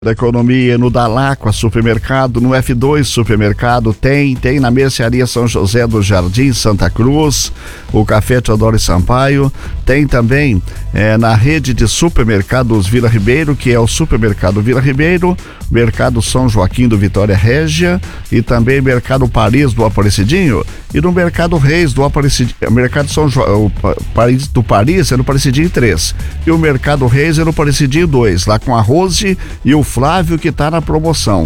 Da economia no Dalacqua Supermercado, no F2 Supermercado tem na Mercearia São José do Jardim, Santa Cruz, o Café Teodoro Sampaio, tem também na rede de supermercados Vila Ribeiro, que é o Supermercado Vila Ribeiro, Mercado São Joaquim do Vitória Régia e também Mercado Paris do Aparecidinho e no Mercado Reis do Aparecidinho, Mercado São João do Paris é no Aparecidinho 3 e o Mercado Reis é no Aparecidinho 2, lá com a Rose e o Flávio, que tá na promoção,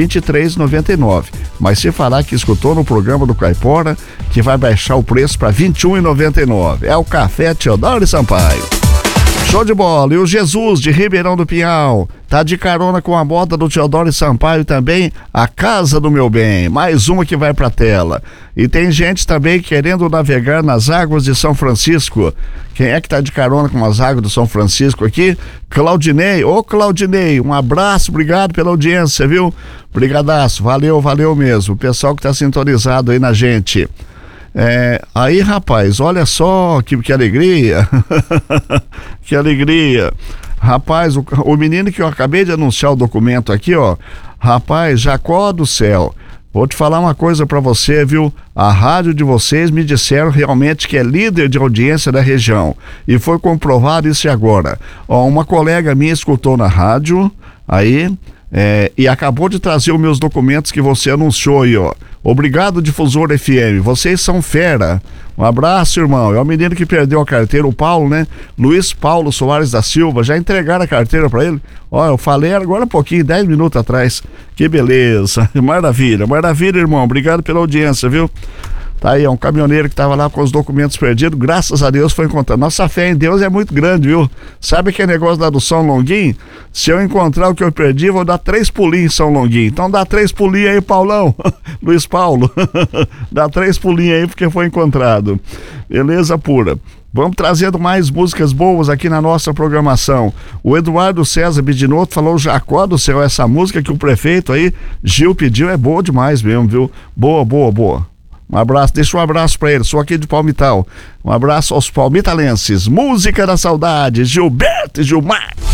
R$23,99. Mas se falar que escutou no programa do Caipora, que vai baixar o preço para R$21,99. É o Café Teodoro Sampaio. Show de bola. E o Jesus de Ribeirão do Pinhal tá de carona com a moda do Teodoro Sampaio também, a Casa do Meu Bem, mais uma que vai pra tela. E tem gente também querendo navegar nas águas de São Francisco. Quem é que tá de carona com as águas do São Francisco aqui? Claudinei. Ô Claudinei, um abraço, obrigado pela audiência, viu? Brigadaço, valeu mesmo. O pessoal que tá sintonizado aí na gente. Aí, rapaz, olha só que alegria. Que alegria. Rapaz, o menino que eu acabei de anunciar o documento aqui, ó. Rapaz, Jacó do céu. Vou te falar uma coisa pra você, viu? A rádio de vocês me disseram realmente que é líder de audiência da região. E foi comprovado isso agora. Ó, uma colega minha escutou na rádio, aí... e acabou de trazer os meus documentos que você anunciou aí, ó. Obrigado, Difusor FM, vocês são fera. Um abraço, irmão. É o menino que perdeu a carteira, o Paulo, né? Luiz Paulo Soares da Silva, já entregaram a carteira pra ele? Ó, eu falei agora um pouquinho, 10 minutos atrás. Que beleza, maravilha, irmão. Obrigado pela audiência, viu? Tá aí, é um caminhoneiro que tava lá com os documentos perdidos, graças a Deus foi encontrado. Nossa fé em Deus é muito grande, viu? Sabe aquele negócio lá do São Longuinho? Se eu encontrar o que eu perdi, vou dar 3 pulinhos em São Longuinho. Então dá 3 pulinhos aí, Paulão. Luiz Paulo. Dá 3 pulinhos aí porque foi encontrado. Beleza pura. Vamos trazendo mais músicas boas aqui na nossa programação. O Eduardo César Bidinotto falou Jacó do céu, essa música que o prefeito aí, Gil, pediu, é boa demais mesmo, viu? Boa. Um abraço, deixa um abraço pra ele, sou aqui de Palmital. Um abraço aos palmitalenses. Música da saudade, Gilberto e Gilmar.